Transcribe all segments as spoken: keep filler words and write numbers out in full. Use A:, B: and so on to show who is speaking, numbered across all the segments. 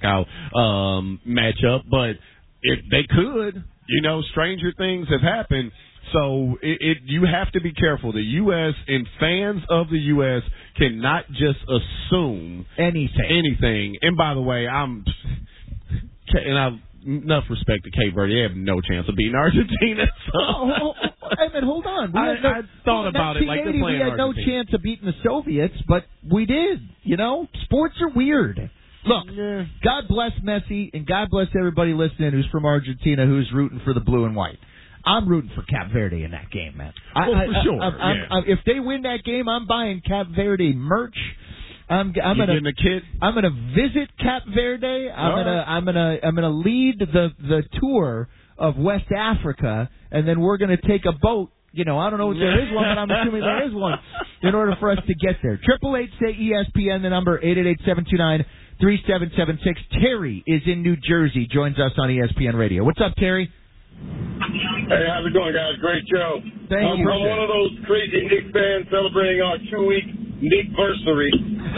A: knockout um, matchup, but if they could, you know, stranger things have happened. So it, it you have to be careful. The U S and fans of the U S cannot just assume
B: anything.
A: Anything. And by the way, I'm and I enough respect to Cape Verde. They have no chance of beating Argentina. So.
B: Oh, oh, oh, I mean, hold on. We
A: I,
B: no,
A: I thought about it like they're playing
B: We had
A: Argentina.
B: no chance of beating the Soviets, but we did. You know, sports are weird. Look, yeah. God bless Messi, and God bless everybody listening who's from Argentina who's rooting for the blue and white. I'm rooting for Cape Verde in that game, man.
A: Well,
B: I,
A: for
B: I,
A: sure.
B: I, I,
A: yeah.
B: I, if they win that game, I'm buying Cape Verde merch. I'm, I'm
A: you
B: gonna
A: getting a kid?
B: I'm gonna visit Cape Verde. I'm
A: All
B: gonna
A: right.
B: I'm gonna I'm gonna lead the the tour of West Africa, and then we're gonna take a boat. You know, I don't know if there is one, but I'm assuming there is one in order for us to get there. Triple eight say E S P N. The number eight eight eight seven two nine three seven seven six. Terry is in New Jersey. Joins us on E S P N Radio. What's up, Terry?
C: Hey, how's it going, guys? Great show.
B: Thank
C: I'm,
B: you.
C: I'm one of those crazy Knicks fans celebrating our two-week Nickversary. So,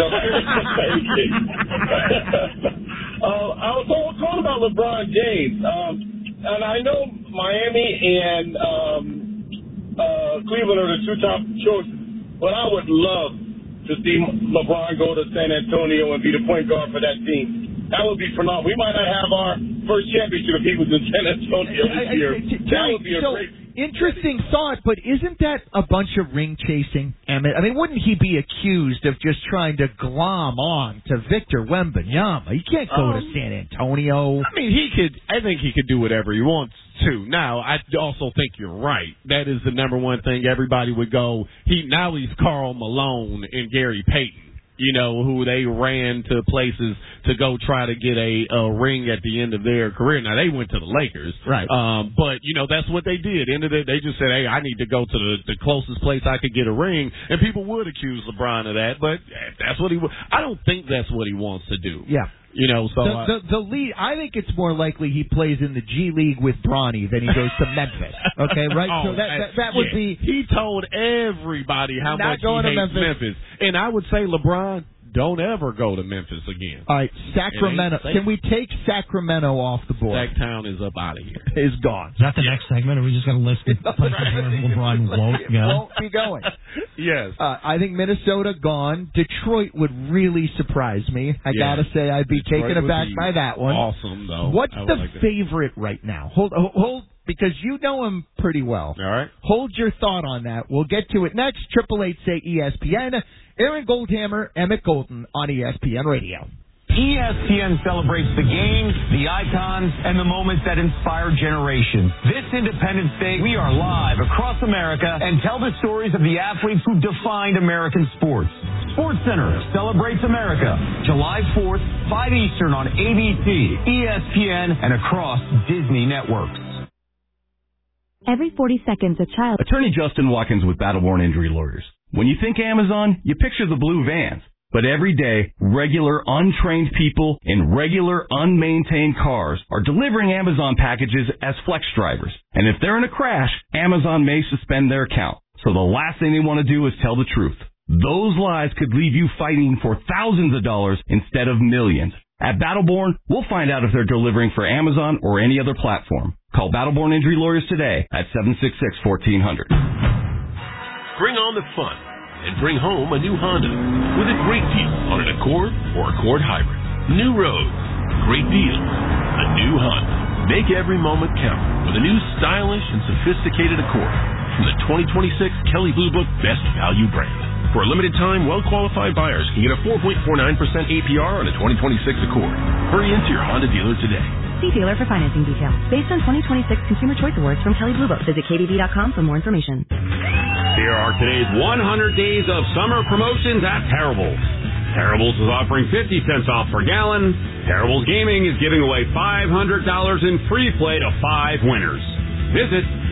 C: uh, I was talking about LeBron James, um, and I know Miami and um, uh, Cleveland are the two top choices, but I would love to see LeBron go to San Antonio and be the point guard for that team. That would be phenomenal. We might not have our first championship if he was in San Antonio this year. That would be a
B: so,
C: great...
B: Interesting thought, but isn't that a bunch of ring chasing, Emmett? I mean, wouldn't he be accused of just trying to glom on to Victor Wembanyama? He can't go
A: um,
B: to San Antonio.
A: I mean, he could. I think he could do whatever he wants to. Now, I also think you're right. That is the number one thing everybody would go. He now he's Karl Malone and Gary Payton. You know, who they ran to places to go try to get a, a ring at the end of their career. Now, they went to the Lakers.
B: Right.
A: Um, but, you know, that's what they did. Ended it, they just said, hey, I need to go to the, the closest place I could get a ring. And people would accuse LeBron of that, but that's what he would. I don't think that's what he wants to do.
B: Yeah.
A: You know, so
B: the,
A: uh,
B: the the lead. I think it's more likely he plays in the G League with Bronny than he goes to Memphis. Okay, right?
A: Oh,
B: so that that, that would
A: yeah.
B: be.
A: He told everybody how
B: Not
A: much he
B: going to
A: hates
B: Memphis.
A: Memphis, and I would say LeBron, don't ever go to Memphis again.
B: All right, Sacramento. Can we take Sacramento off the board?
A: Sacktown is up out of here.
B: Is gone.
D: Is that the
A: yeah.
D: next segment? Are we just going to list the places where LeBron won't go?
B: Won't be going.
A: Yes.
B: Uh, I think Minnesota gone. Detroit would really surprise me. I
A: yeah.
B: gotta say, I'd be
A: Detroit
B: taken aback
A: be
B: by that one.
A: Awesome, though.
B: What's
A: I
B: the
A: like
B: favorite right now? Hold, hold, because you know him pretty well.
A: All right.
B: Hold your thought on that. We'll get to it next. Triple eight say E S P N. Aaron Goldhammer, Emmett Golden on E S P N Radio.
E: E S P N celebrates the games, the icons, and the moments that inspire generations. This Independence Day, we are live across America and tell the stories of the athletes who defined American sports. SportsCenter celebrates America, July fourth, five Eastern on A B C, E S P N, and across Disney networks.
F: Every forty seconds, a child...
G: Attorney Justin Watkins with Battleborn Injury Lawyers. When you think Amazon, you picture the blue vans. But every day, regular, untrained people in regular, unmaintained cars are delivering Amazon packages as flex drivers. And if they're in a crash, Amazon may suspend their account. So the last thing they want to do is tell the truth. Those lies could leave you fighting for thousands of dollars instead of millions. At Battleborn, we'll find out if they're delivering for Amazon or any other platform. Call Battleborn Injury Lawyers today at seven six six, one four zero zero.
H: Bring on the fun and bring home a new Honda with a great deal on an Accord or Accord Hybrid. New roads, great deals, a new Honda. Make every moment count with a new stylish and sophisticated Accord from the twenty twenty-six Kelley Blue Book Best Value brand. For a limited time, well-qualified buyers can get a four point four nine percent A P R on a twenty twenty-six Accord. Hurry into your Honda dealer today.
F: See dealer for financing details. Based on twenty twenty-six Consumer Choice Awards from Kelley Blue Book. Visit K B B dot com for more information.
I: Here are today's one hundred days of summer promotions at Terribles. Terribles is offering fifty cents off per gallon. Terribles Gaming is giving away five hundred dollars in free play to five winners. Visit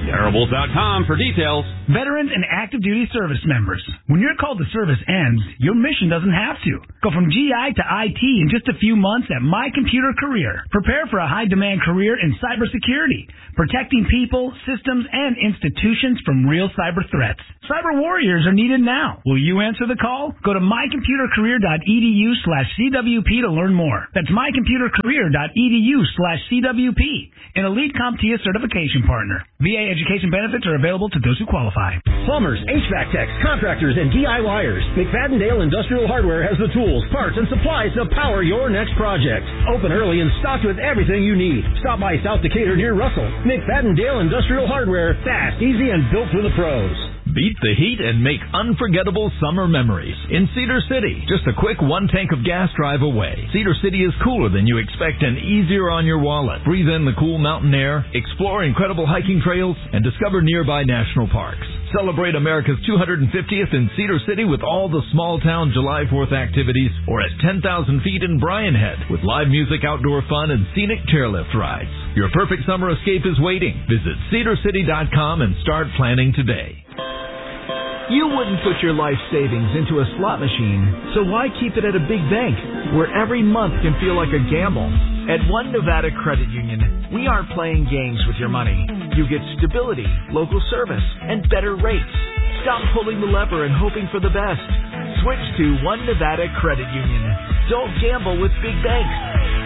I: Terribles dot com for details.
J: Veterans and active duty service members. When your call to service ends, your mission doesn't have to. Go from G I to I T in just a few months at My Computer Career. Prepare for a high-demand career in cybersecurity, protecting people, systems, and institutions from real cyber threats. Cyber warriors are needed now. Will you answer the call? Go to my computer career dot e d u slash C W P to learn more. That's my computer career dot e d u slash C W P. An elite CompTIA certification partner. V A education benefits are available to those who qualify.
K: Plumbers, H V A C techs, contractors, and DIYers. McFadden-Dale Industrial Hardware has the tools, parts, and supplies to power your next project. Open early and stocked with everything you need. Stop by South Decatur near Russell. McFadden-Dale Industrial Hardware. Fast, easy, and built for the pros.
L: Beat the heat and make unforgettable summer memories in Cedar City. Just a quick one tank of gas drive away. Cedar City is cooler than you expect and easier on your wallet. Breathe in the cool mountain air, explore incredible hiking trails, and discover nearby national parks. Celebrate America's two hundred fiftieth in Cedar City with all the small town July fourth activities, or at ten thousand feet in Bryan Head with live music, outdoor fun, and scenic chairlift rides. Your perfect summer escape is waiting. Visit cedar city dot com and start planning today.
M: You wouldn't put your life savings into a slot machine, so why keep it at a big bank where every month can feel like a gamble? At One Nevada Credit Union, we aren't playing games with your money. You get stability, local service, and better rates. Stop pulling the lever and hoping for the best. Switch to One Nevada Credit Union. Don't gamble with big banks.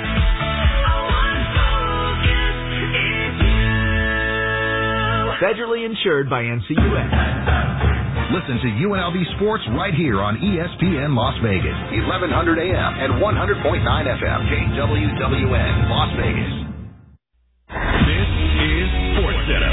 M: Federally insured by N C U A.
N: Listen to U N L V Sports right here on E S P N Las Vegas, eleven hundred A M and one hundred point nine F M, K W W N, Las Vegas.
O: This is Sports Center.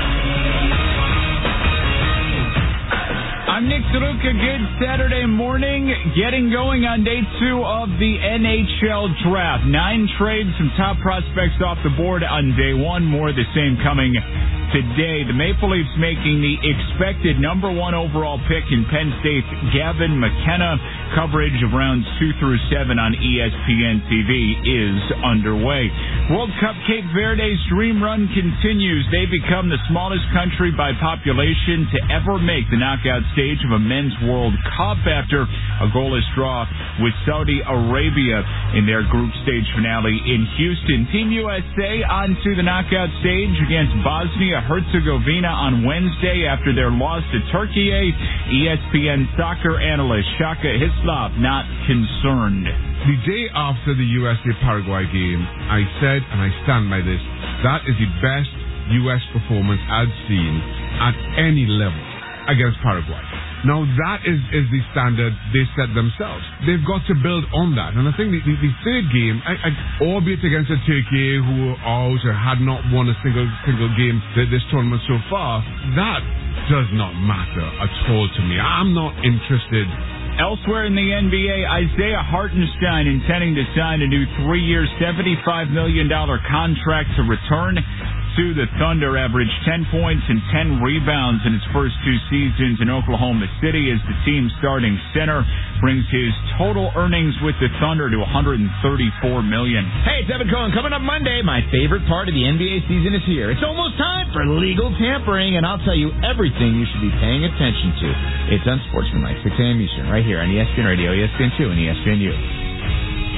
O: I'm Nick DeLuca. Good Saturday morning. Getting going on day two of the N H L draft. Nine trades, some top prospects off the board on day one. More of the same coming today. The Maple Leafs making the expected number one overall pick in Penn State's Gavin McKenna. Coverage of rounds two through seven on E S P N T V is underway. World Cup Cape Verde's dream run continues. They become the smallest country by population to ever make the knockout stage of a men's World Cup after a goalless draw with Saudi Arabia in their group stage finale in Houston. Team U S A on to the knockout stage against Bosnia-Herzegovina on Wednesday after their loss to Turkey. E S P N soccer analyst Shaka Hislop not concerned.
P: The day after the U S A-Paraguay game, I said, and I stand by this, that is the best U S performance I've seen at any level against Paraguay. Now, that is, is the standard they set themselves. They've got to build on that. And I think the, the, the third game, I, I, albeit against a Turkey who are out or had not won a single single game this tournament so far, that does not matter at all to me. I'm not interested.
O: Elsewhere in the N B A, Isaiah Hartenstein intending to sign a new three-year, seventy-five million dollars contract to return to the Thunder, averaged ten points and ten rebounds in its first two seasons in Oklahoma City as the team's starting center, brings his total earnings with the Thunder to one hundred thirty-four million dollars.
Q: Hey, it's Evan Cohen. Coming up Monday, my favorite part of the N B A season is here. It's almost time for legal tampering, and I'll tell you everything you should be paying attention to. It's Unsportsmanlike, six a.m. Eastern, right here on E S P N Radio, E S P N two, and E S P N U.